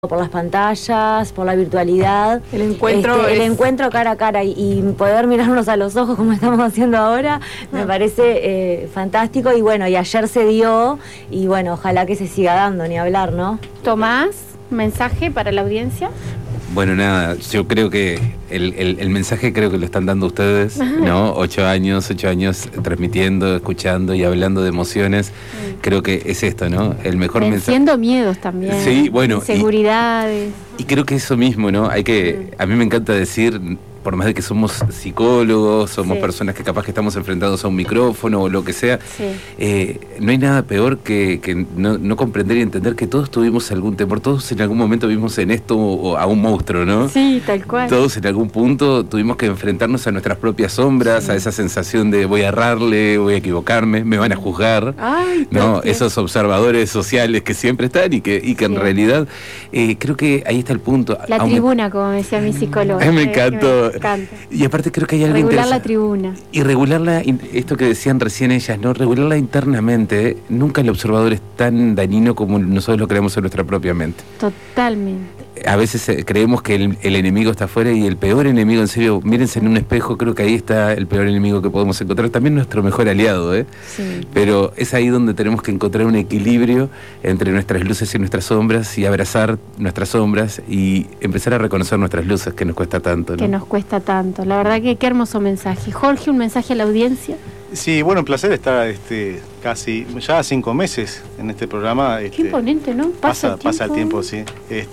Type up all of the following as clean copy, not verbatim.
por las pantallas, por la virtualidad, el encuentro, el encuentro cara a cara y poder mirarnos a los ojos como estamos haciendo ahora, me parece fantástico. Y bueno, y ayer se dio y bueno, ojalá que se siga dando, ni hablar, ¿no? Tomás, mensaje para la audiencia. Bueno, nada, yo creo que el mensaje creo que lo están dando ustedes, ¿no? 8 años transmitiendo, escuchando y hablando de emociones. Creo que es esto, ¿no? El mejor mensaje. Venciendo miedos también. Sí, bueno. Inseguridades. Y creo que eso mismo, ¿no? A mí me encanta decir, por más de que somos psicólogos, somos personas que capaz que estamos enfrentados a un micrófono o lo que sea, no hay nada peor que no comprender y entender que todos tuvimos algún temor, todos en algún momento vimos en esto a un monstruo, ¿no? Sí, tal cual. Todos en algún punto tuvimos que enfrentarnos a nuestras propias sombras, a esa sensación de voy a errarle, voy a equivocarme, me van a juzgar, ¿no? Esos observadores sociales que siempre están y que en realidad creo que ahí está el punto. La tribuna, como decía mi psicóloga. Me encantó. Y aparte creo que hay algo regular la tribuna. Y regularla, esto que decían recién ellas, ¿no? Regularla internamente. Nunca el observador es tan dañino como nosotros lo creemos en nuestra propia mente. Totalmente. A veces creemos que el enemigo está afuera y el peor enemigo, en serio, mírense en un espejo, creo que ahí está el peor enemigo que podemos encontrar. También nuestro mejor aliado, ¿eh? Sí. Pero es ahí donde tenemos que encontrar un equilibrio entre nuestras luces y nuestras sombras y abrazar nuestras sombras y empezar a reconocer nuestras luces, que nos cuesta tanto, ¿no? Que nos cuesta tanto. La verdad que qué hermoso mensaje. Jorge, un mensaje a la audiencia. Sí, bueno, un placer estar casi ya 5 meses en este programa. Qué imponente, ¿no? Pasa el tiempo, sí.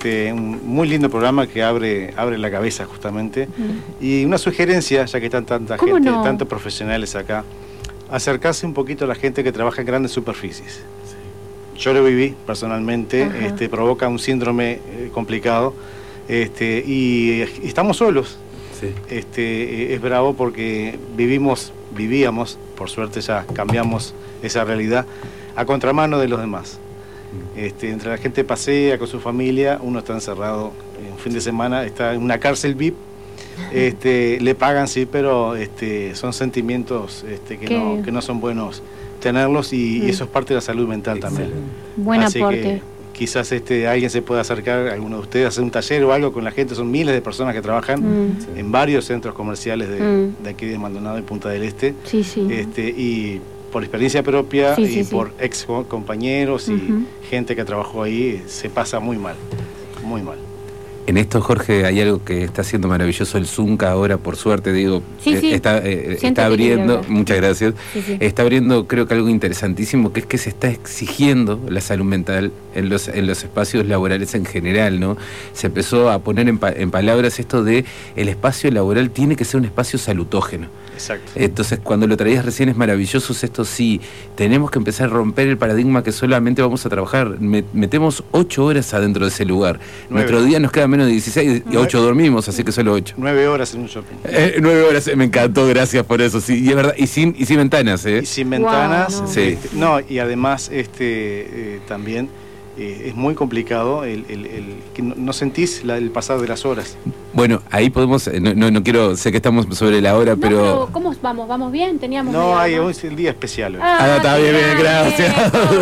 Un muy lindo programa que abre la cabeza justamente. Y una sugerencia, ya que están tanta gente, tantos profesionales acá, acercarse un poquito a la gente que trabaja en grandes superficies. Yo lo viví personalmente, provoca un síndrome complicado, y estamos solos. Sí. Es bravo porque vivíamos, por suerte ya cambiamos esa realidad, a contramano de los demás. Entre la gente pasea con su familia, uno está encerrado un fin de semana, está en una cárcel VIP, le pagan sí, pero son sentimientos que no son buenos tenerlos y eso es parte de la salud mental también. Buen Así aporte. Que, quizás alguien se pueda acercar, alguno de ustedes, hacer un taller o algo con la gente. Son miles de personas que trabajan en varios centros comerciales de aquí de Maldonado y Punta del Este. Sí, sí. Y por experiencia propia por ex compañeros y gente que trabajó ahí, se pasa muy mal, muy mal. En esto, Jorge, hay algo que está haciendo maravilloso el Zunca ahora, por suerte, digo, está abriendo, muchas gracias, está abriendo creo que algo interesantísimo, que es que se está exigiendo la salud mental en los espacios laborales en general, ¿no? Se empezó a poner en palabras esto de el espacio laboral tiene que ser un espacio salutógeno. Exacto. Entonces, cuando lo traías recién es maravilloso esto, sí, tenemos que empezar a romper el paradigma que solamente vamos a trabajar, metemos 8 horas adentro de ese lugar. 9. Nuestro día nos queda menos de 16 y 8 dormimos, así que solo 8. 9 horas en un shopping. 9 horas, me encantó, gracias por eso, sí, y es verdad, y sin ventanas, ¿eh? Y sin ventanas, no. Y además también es muy complicado que no sentís el pasar de las horas. Bueno, ahí podemos, no quiero, sé que estamos sobre la hora, pero ¿cómo vamos? ¿Vamos bien? Teníamos hoy es el día especial hoy. Está bien, gracias.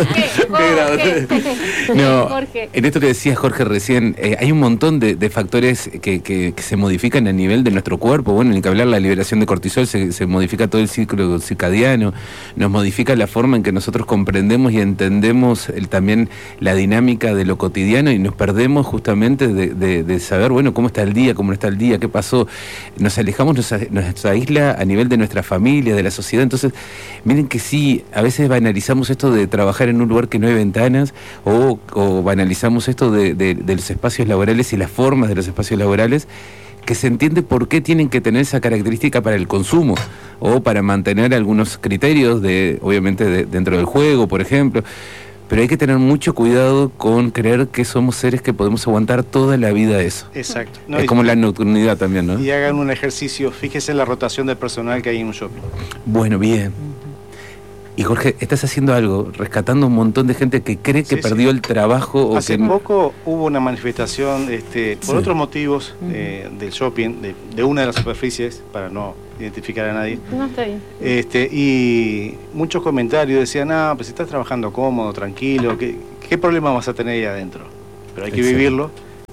Jorge. En esto que decía Jorge recién, hay un montón de factores que se modifican a nivel de nuestro cuerpo. Bueno, ni que hablar, la liberación de cortisol, se modifica todo el ciclo circadiano, nos modifica la forma en que nosotros comprendemos y entendemos también la dinámica de lo cotidiano y nos perdemos justamente de saber, bueno, cómo está el día, cómo no está el día, qué pasó. Nos alejamos, nos aísla a nivel de nuestra familia, de la sociedad. Entonces, miren que sí, a veces banalizamos esto de trabajar en un lugar que no hay ventanas o banalizamos esto de los espacios laborales y las formas de los espacios laborales, que se entiende por qué tienen que tener esa característica para el consumo o para mantener algunos criterios obviamente dentro del juego, por ejemplo. Pero hay que tener mucho cuidado con creer que somos seres que podemos aguantar toda la vida eso. Exacto. Es como la nocturnidad también, ¿no? Y hagan un ejercicio, fíjense en la rotación del personal que hay en un shopping. Bueno, bien. Y Jorge, estás haciendo algo, rescatando un montón de gente que cree que perdió el trabajo. Hace poco hubo una manifestación por otros motivos del shopping, de una de las superficies, para no identificar a nadie. No, está bien. Y muchos comentarios decían, pues si estás trabajando cómodo, tranquilo, ¿qué problema vas a tener ahí adentro? Pero hay que vivirlo.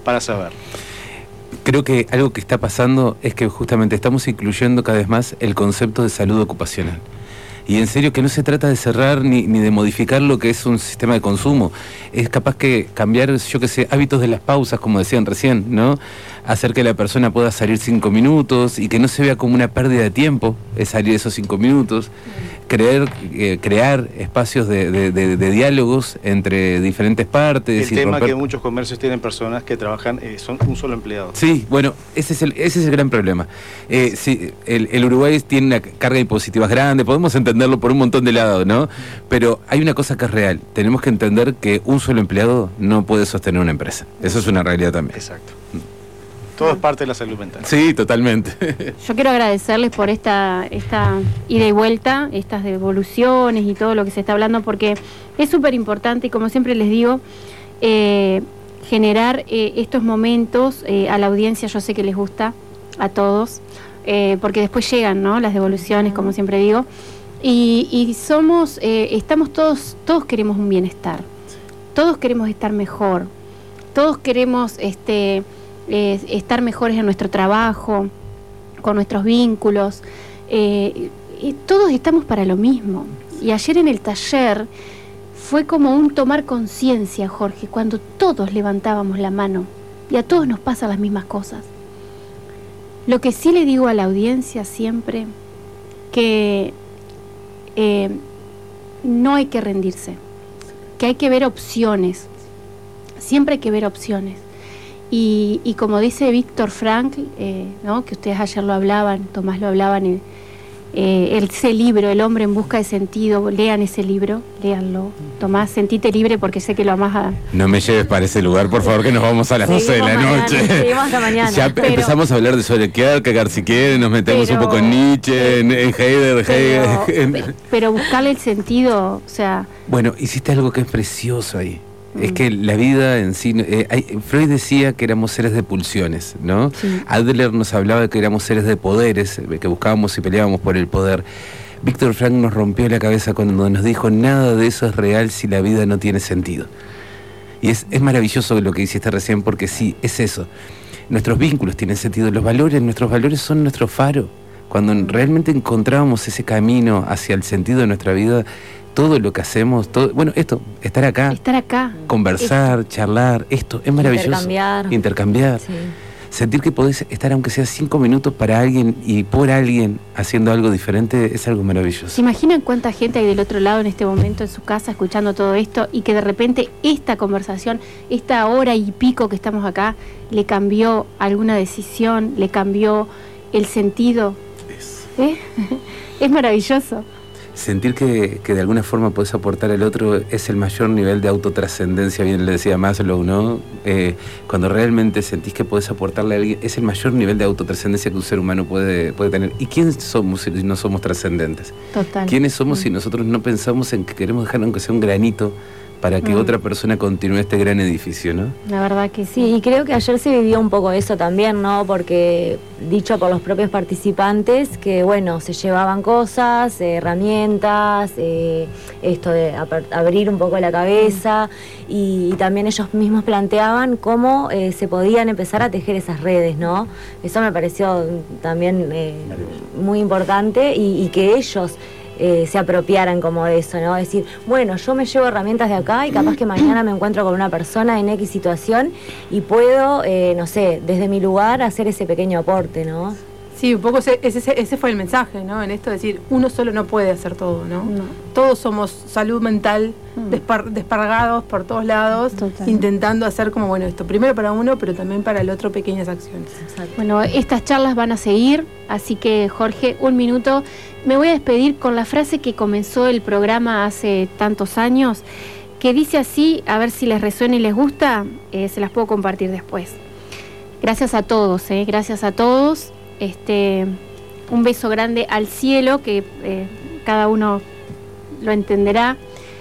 para saber. Creo que algo que está pasando es que justamente estamos incluyendo cada vez más el concepto de salud ocupacional. Y en serio que no se trata de cerrar ni de modificar lo que es un sistema de consumo. Es capaz que cambiar, yo qué sé, hábitos de las pausas, como decían recién, ¿no? Hacer que la persona pueda salir 5 minutos y que no se vea como una pérdida de tiempo salir esos 5 minutos. Crear espacios de diálogos entre diferentes partes. El tema que muchos comercios tienen personas que trabajan, son un solo empleado. Sí, bueno, ese es el gran problema. Sí, el Uruguay tiene una carga impositiva grande, podemos entenderlo por un montón de lados, ¿no? Pero hay una cosa que es real, tenemos que entender que un solo empleado no puede sostener una empresa. Eso es una realidad también. Exacto. Todo es parte de la salud mental. Sí, totalmente. Yo quiero agradecerles por esta ida y vuelta, estas devoluciones y todo lo que se está hablando, porque es súper importante y como siempre les digo, generar estos momentos a la audiencia. Yo sé que les gusta a todos, porque después llegan, ¿no?, las devoluciones, como siempre digo, y estamos todos queremos un bienestar, todos queremos estar mejor, todos queremos estar mejores en nuestro trabajo, con nuestros vínculos, y todos estamos para lo mismo. Y ayer en el taller fue como un tomar conciencia, Jorge, cuando todos levantábamos la mano y a todos nos pasan las mismas cosas. Lo que sí le digo a la audiencia siempre, que no hay que rendirse, que hay que ver opciones, siempre hay que ver opciones. Y como dice Víctor Frankl, ¿no?, que ustedes ayer lo hablaban, Tomás lo hablaban, ese libro, El hombre en busca de sentido, lean ese libro, léanlo. Tomás, sentite libre porque sé que lo amás a... No me lleves para ese lugar, por favor, que nos vamos a las 12 de la noche. Seguimos hasta mañana. Ya empezamos a hablar de sobre Kierkegaard, si quieren, nos metemos un poco en Nietzsche, en Heidegger. Pero buscarle el sentido, o sea... Bueno, hiciste algo que es precioso ahí. Es que la vida en sí... Freud decía que éramos seres de pulsiones, ¿no? Sí. Adler nos hablaba de que éramos seres de poderes, que buscábamos y peleábamos por el poder. Víctor Frank nos rompió la cabeza cuando nos dijo: nada de eso es real si la vida no tiene sentido. Y es maravilloso lo que hiciste recién, porque sí, es eso. Nuestros vínculos tienen sentido, nuestros valores son nuestro faro. Cuando realmente encontrábamos ese camino hacia el sentido de nuestra vida, todo lo que hacemos, estar acá, conversar, charlar, esto es maravilloso. Intercambiar. Sí. Sentir que podés estar, aunque sea 5 minutos, para alguien y por alguien, haciendo algo diferente, es algo maravilloso. ¿Se imaginan cuánta gente hay del otro lado en este momento en su casa escuchando todo esto y que de repente esta conversación, esta hora y pico que estamos acá, le cambió alguna decisión, le cambió el sentido? Es maravilloso. Sentir que de alguna forma podés aportar al otro es el mayor nivel de autotrascendencia, bien le decía Maslow, ¿no? Cuando realmente sentís que podés aportarle a alguien, es el mayor nivel de autotrascendencia que un ser humano puede tener. ¿Y quiénes somos si no somos trascendentes? Total. ¿Quiénes somos si nosotros no pensamos en que queremos dejar aunque sea un granito para que otra persona continúe este gran edificio, ¿no? La verdad que sí, y creo que ayer se vivió un poco eso también, ¿no? Porque, dicho por los propios participantes, que bueno, se llevaban cosas, herramientas, esto de abrir un poco la cabeza, y también ellos mismos planteaban cómo se podían empezar a tejer esas redes, ¿no? Eso me pareció también muy importante, y que ellos se apropiaran como de eso, ¿no? Decir, bueno, yo me llevo herramientas de acá y capaz que mañana me encuentro con una persona en X situación y puedo, no sé, desde mi lugar hacer ese pequeño aporte, ¿no? Sí, un poco ese fue el mensaje, ¿no? En esto de decir, uno solo no puede hacer todo, ¿no? Todos somos salud mental, despargados por todos lados, intentando hacer como, bueno, esto primero para uno, pero también para el otro, pequeñas acciones. Exacto. Bueno, estas charlas van a seguir, así que, Jorge, un minuto. Me voy a despedir con la frase que comenzó el programa hace tantos años, que dice así, a ver si les resuena y les gusta, se las puedo compartir después. Gracias a todos, gracias a todos. Un beso grande al cielo, que cada uno lo entenderá.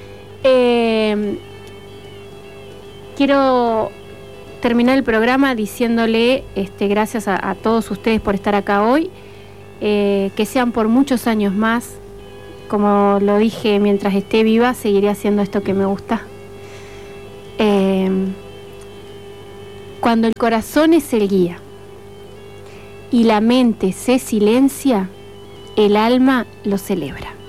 Quiero terminar el programa diciéndole gracias a todos ustedes por estar acá hoy, que sean por muchos años más. Como lo dije, mientras esté viva seguiré haciendo esto que me gusta. Cuando el corazón es el guía y la mente se silencia, el alma lo celebra.